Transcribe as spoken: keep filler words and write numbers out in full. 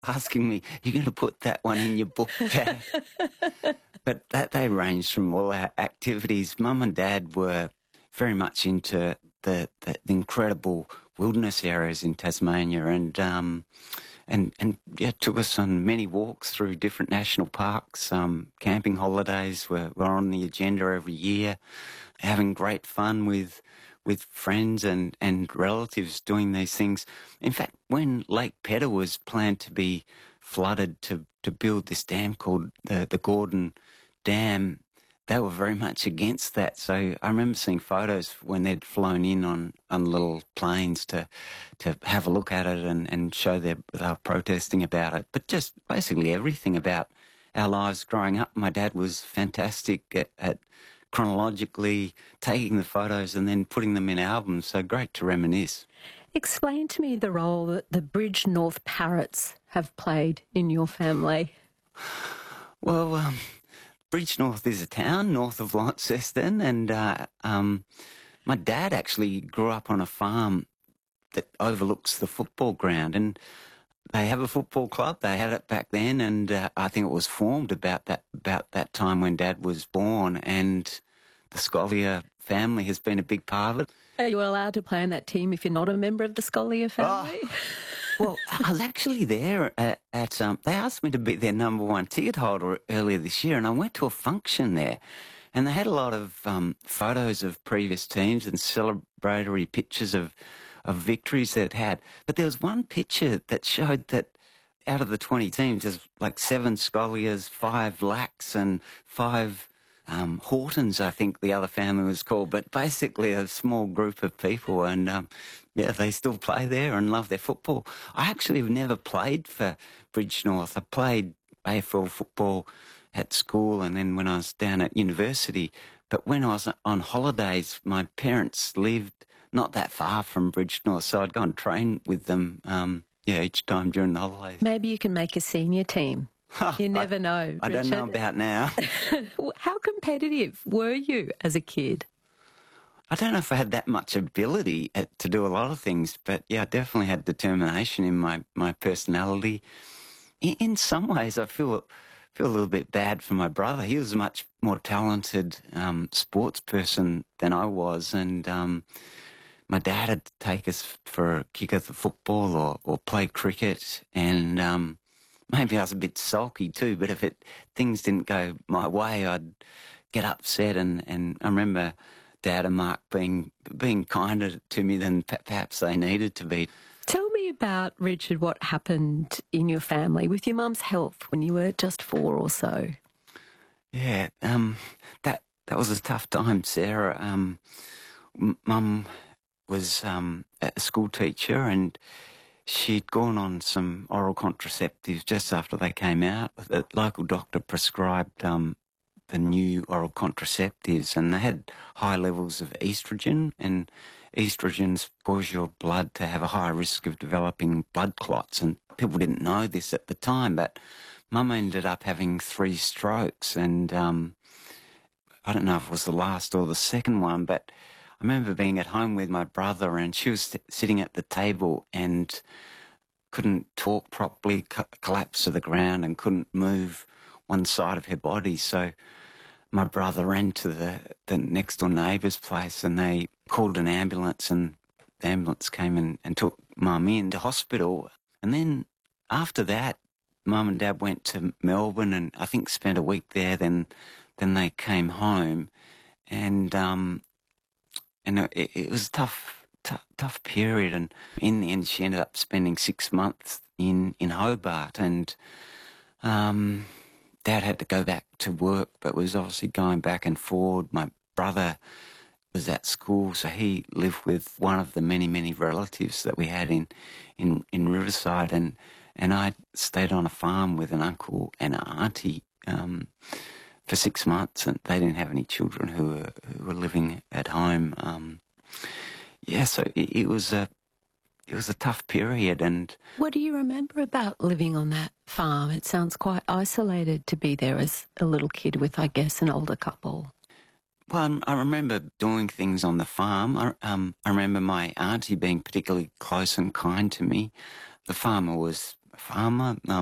asking me, "You're going to put that one in your book, Dad?" But that they ranged from all our activities. Mum and Dad were very much into the, the, the incredible wilderness areas in Tasmania, and um, and and yeah, took us on many walks through different national parks. Um, camping holidays were, were on the agenda every year. Having great fun with with friends and, and relatives doing these things. In fact, when Lake Pedder was planned to be flooded to, to build this dam called the, the Gordon Dam, they were very much against that. So I remember seeing photos when they'd flown in on, on little planes to to have a look at it and, and show their, they were protesting about it. But just basically everything about our lives growing up. My dad was fantastic at, at chronologically taking the photos and then putting them in albums, so great to reminisce. Explain to me the role that the Bridge North Parrots have played in your family. Well, um, Bridge North is a town north of Launceston, and uh, um, my dad actually grew up on a farm that overlooks the football ground, and they have a football club. They had it back then, and uh, I think it was formed about that about that time when Dad was born, and the Scollier family has been a big part of it. Are you allowed to play in that team if you're not a member of the Scollier family? Oh, well, I was actually there at, at um, they asked me to be their number one ticket holder earlier this year, and I went to a function there, and they had a lot of um, photos of previous teams and celebratory pictures of of victories they'd had. But there was one picture that showed that out of the twenty teams, there's like seven Scolliers, five Lacks, and five um, Hortons, I think the other family was called. But basically a small group of people, and um, yeah, they still play there and love their football. I actually have never played for Bridge North. I played A F L football at school and then when I was down at university. But when I was on holidays, my parents lived not that far from Bridge North, so I'd go and train with them, um, yeah, each time during the holidays. Maybe you can make a senior team. You never I, know, I don't know about now. How competitive were you as a kid? I don't know if I had that much ability at, to do a lot of things, but yeah, I definitely had determination in my, my personality. In, in some ways, I feel feel a little bit bad for my brother. He was a much more talented um, sports person than I was, and um, my dad had to take us for a kick at the football or, or play cricket, and um, maybe I was a bit sulky too, but if it things didn't go my way, I'd get upset, and, and I remember Dad and Mark being being kinder to me than perhaps they needed to be. Tell me about, Richard, what happened in your family with your mum's health when you were just four or so. Yeah, um, that that was a tough time, Sarah. Um, Mum was um, a school teacher, and she'd gone on some oral contraceptives just after they came out. The local doctor prescribed um, the new oral contraceptives, and they had high levels of estrogen, and estrogens cause your blood to have a high risk of developing blood clots, and people didn't know this at the time, but Mum ended up having three strokes, and um, I don't know if it was the last or the second one, but I remember being at home with my brother, and she was sitting at the table and couldn't talk properly, co- collapsed to the ground and couldn't move one side of her body. So my brother ran to the, the next door neighbour's place, and they called an ambulance, and the ambulance came and, and took Mum in to hospital. And then after that, Mum and Dad went to Melbourne and I think spent a week there. Then then they came home, and um, and it, it was a tough, tough, tough period. And in the end, she ended up spending six months in, in Hobart, and um, Dad had to go back to work, but was obviously going back and forward. My brother was at school, so he lived with one of the many, many relatives that we had in, in, in Riverside, and, and I stayed on a farm with an uncle and an auntie um, for six months, and they didn't have any children who were, who were living at home. Um, yeah, so it, it was a it was a tough period. And what do you remember about living on that farm? It sounds quite isolated to be there as a little kid with, I guess, an older couple. Well, I remember doing things on the farm. I, um, I remember my auntie being particularly close and kind to me. The farmer was farmer. Um,